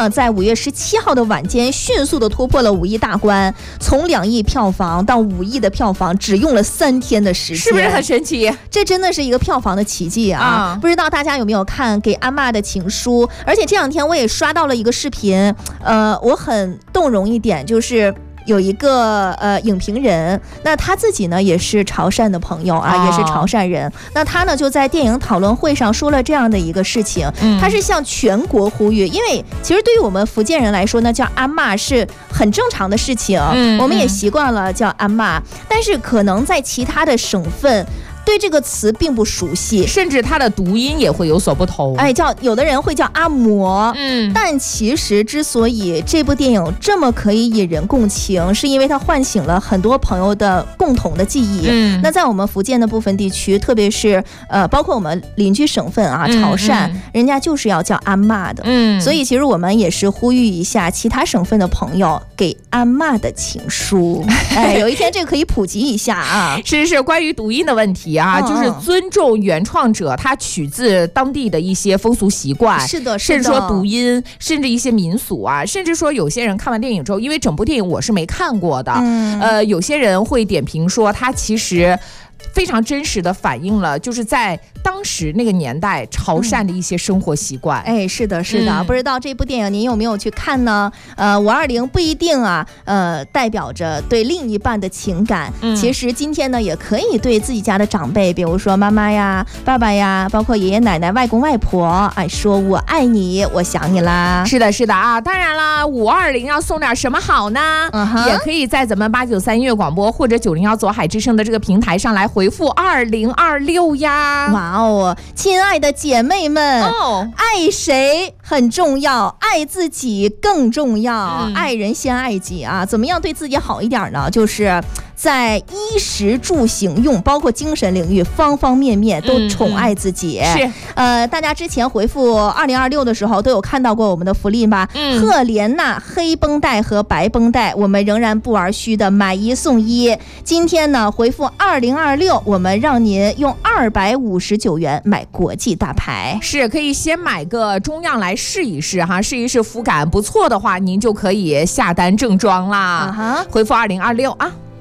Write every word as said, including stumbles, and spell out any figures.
呢，在五月十七号的晚间，迅速的突破了五亿大关，从两亿票房到五亿的票房，只用了三天的时间， 是不是很神奇？ 这真的是一个票房的奇迹啊！啊不知道大家有没有看《给阿嬷的情书》？而且这两天我也刷到了一个视频，呃，我很动容一点，就是有一个呃影评人，那他自己呢也是潮汕的朋友啊，哦、也是潮汕人。那他呢就在电影讨论会上说了这样的一个事情，嗯、他是向全国呼吁，因为其实对于我们福建人来说呢，叫阿嬷是很正常的事情，嗯、我们也习惯了叫阿嬷，但是可能在其他的省份。对这个词并不熟悉， 甚至它的读音也会有所不同。 哎，叫有的人会叫阿嬷，嗯，但其实之所以这部电影这么可以引人共情，是因为它唤醒了很多朋友的共同的记忆。嗯，那在我们福建的部分地区，特别是呃，包括我们邻居省份啊，潮汕，嗯嗯、人家就是要叫阿嬷的。嗯，所以其实我们也是呼吁一下其他省份的朋友给阿嬷的情书。哎，有一天这个可以普及一下啊。 是是，关于读音的问题。啊，就是尊重原创者，他取自当地的一些风俗习惯， 是的， 甚至说读音，甚至一些民俗啊，甚至说有些人看完电影之后，因为整部电影我是没看过的，嗯、呃，有些人会点评说，他其实非常真实的反映了就是在当时那个年代潮汕的一些生活习惯。 嗯、哎，是的，是的、嗯，不知道这部电影您有没有去看呢？呃，五二零不一定啊，呃，代表着对另一半的情感。嗯、其实今天呢，也可以对自己家的长辈，比如说妈妈呀、爸爸呀，包括爷爷奶奶、外公外婆，哎，说我爱你，我想你啦。 是的，是的啊，当然啦，五二零要送点什么好呢？嗯、也可以在咱们八九三音乐广播或者九零幺左海之声的这个平台上来回复二零二六呀。 哇哦，亲爱的姐妹们，哦、爱谁很重要，爱自己更重要，嗯、爱人先爱己啊！怎么样对自己好一点呢？就是在衣食住行用，包括精神领域方方面面都宠爱自己。嗯、是，呃，大家之前回复二零二六的时候都有看到过我们的福利吧？嗯，赫莲娜黑绷带和白绷带，我们仍然不玩虚的买一送一。今天呢，回复二零二六，我们让您用二百五十九元买国际大牌， 是可以先买个中样来试一试哈，试一试肤感不错的话，您就可以下单正装啦。啊、回复二零二六啊。